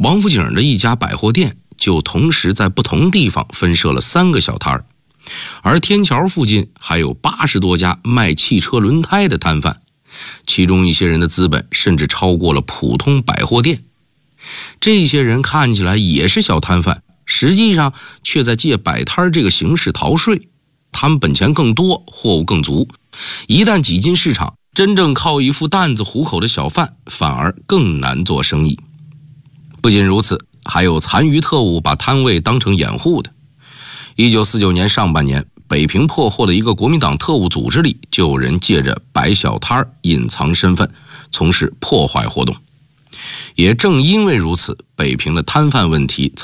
王府井的一家百货店就同时在不同地方分设了3个小摊儿，而天桥附近还有80多家卖汽车轮胎的摊贩，其中一些人的资本甚至超过了普通百货店。这些人看起来也是小摊贩，实际上却在借摆摊这个形式逃税。他们本钱更多，货物更足，一旦挤进市场，真正靠一副担子糊口的小贩反而更难做生意。不仅如此，还有残余特务把摊位当成掩护的。1949年上半年，北平破获的一个国民党特务组织里，就有人借着摆小摊隐藏身份，从事破坏活动。也正因为如此，北平的摊贩问题